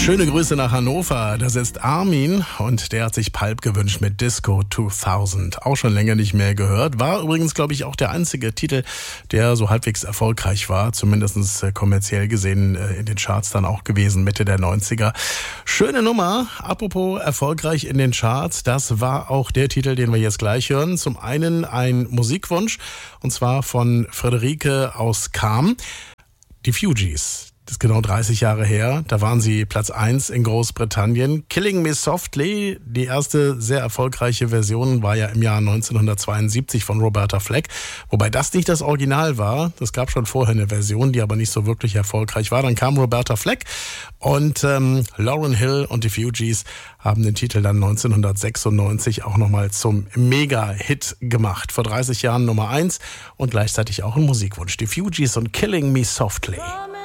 Schöne Grüße nach Hannover. Das ist Armin und der hat sich Pulp gewünscht mit Disco 2000. Auch schon länger nicht mehr gehört. War übrigens, glaube ich, auch der einzige Titel, der so halbwegs erfolgreich war. Zumindest kommerziell gesehen in den Charts dann auch gewesen, Mitte der 90er. Schöne Nummer. Apropos erfolgreich in den Charts. Das war auch der Titel, den wir jetzt gleich hören. Zum einen ein Musikwunsch und zwar von Friederike aus Cham. Die Fugees. Das ist genau 30 Jahre her. Da waren sie Platz 1 in Großbritannien. Killing Me Softly, die erste sehr erfolgreiche Version, war ja im Jahr 1972 von Roberta Flack. Wobei das nicht das Original war. Das gab schon vorher eine Version, die aber nicht so wirklich erfolgreich war. Dann kam Roberta Flack und Lauryn Hill und die Fugees haben den Titel dann 1996 auch nochmal zum Mega-Hit gemacht. Vor 30 Jahren Nummer 1 und gleichzeitig auch ein Musikwunsch. Die Fugees und Killing Me Softly.